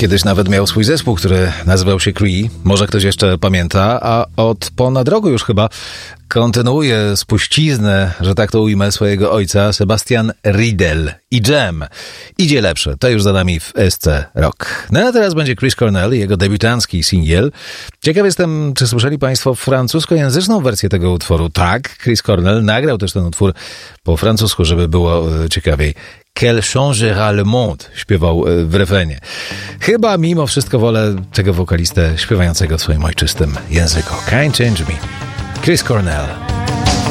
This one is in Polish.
Kiedyś nawet miał swój zespół, który nazywał się Cree. Może ktoś jeszcze pamięta, a od ponad roku już chyba kontynuuje spuściznę, że tak to ujmę, swojego ojca, Sebastian Riedel i Jam. Idzie lepsze, to już za nami w SC Rock. No a teraz będzie Chris Cornell i jego debiutancki singiel. Ciekaw jestem, czy słyszeli Państwo francuskojęzyczną wersję tego utworu. Tak, Chris Cornell nagrał też ten utwór po francusku, żeby było ciekawiej. Quel changera le monde, śpiewał w refrenie. Chyba mimo wszystko wolę tego wokalistę śpiewającego w swoim ojczystym języku. Can't Change Me. Chris Cornell.